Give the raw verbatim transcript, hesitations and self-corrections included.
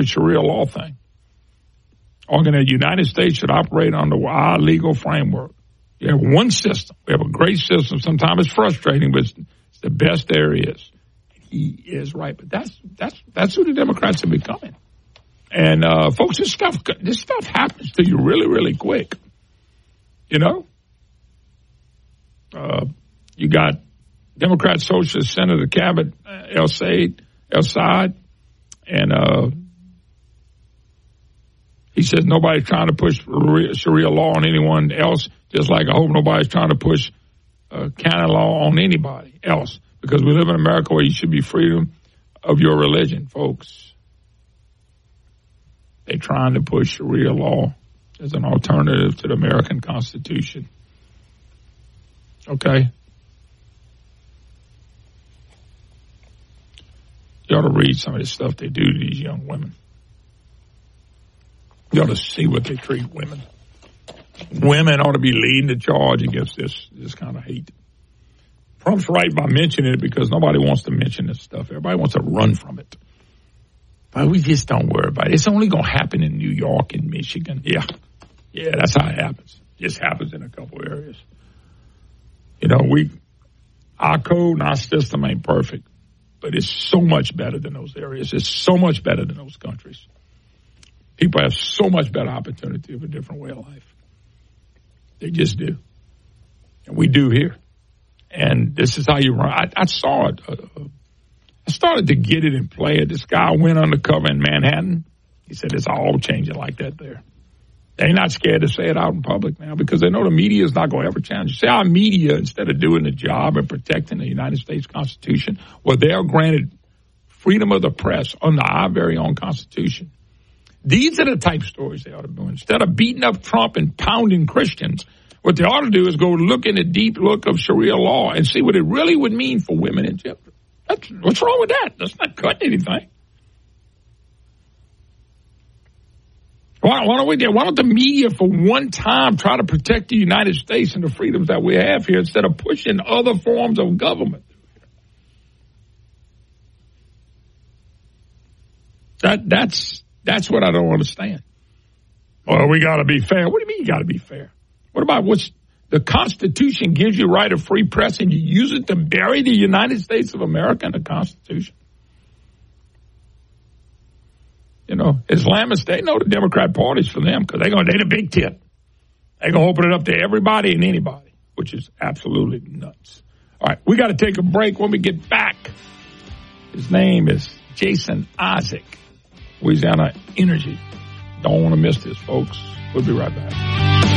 stupid Sharia law thing. Arguing that the United States should operate under our legal framework. You have one system. We have a great system. Sometimes it's frustrating, but it's the best there is. He is right, but that's that's that's who the Democrats are becoming. And uh, folks, this stuff this stuff happens to you really, really quick. You know, uh, you got Democrat Socialist Senator Cabot El Said, El Saad, and uh, he says nobody's trying to push Sharia law on anyone else, just like I hope nobody's trying to push uh, canon law on anybody else, because we live in America where you should be freedom of your religion, folks. They're trying to push Sharia law as an alternative to the American Constitution. Okay? You ought to read some of the stuff they do to these young women. You ought to see what they treat women. Women ought to be leading the charge against this, this kind of hate. Trump's right by mentioning it because nobody wants to mention this stuff. Everybody wants to run from it. But we just don't worry about it. It's only going to happen in New York and Michigan. Yeah. Yeah, that's how it happens. It just happens in a couple areas. You know, we, our code and our system ain't perfect, but it's so much better than those areas. It's so much better than those countries. People have so much better opportunity of a different way of life. They just do. And we do here. And this is how you run. I, I saw it. Uh, I started to get it and play it. This guy went undercover in Manhattan. He said it's all changing like that there. They're not scared to say it out in public now because they know the media is not going to ever challenge it. See, our media, instead of doing the job and protecting the United States Constitution, well, they are granted freedom of the press under our very own Constitution. These are the type of stories they ought to do. Instead of beating up Trump and pounding Christians, what they ought to do is go look in the deep look of Sharia law and see what it really would mean for women and children. That's, what's wrong with that? That's not cutting anything. Why, why don't we? Why don't the media, for one time, try to protect the United States and the freedoms that we have here instead of pushing other forms of government? That that's that's what I don't understand. Well, we got to be fair. What do you mean you got to be fair? What about what's the Constitution gives you right of free press, and you use it to bury the United States of America in the Constitution? You know, Islamists, they know the Democrat Party's for them because they're going to, they're the big tit. They're going to open it up to everybody and anybody, which is absolutely nuts. All right, we got to take a break. When we get back, his name is Jason Isaac, Louisiana Energy. Don't want to miss this, folks. We'll be right back.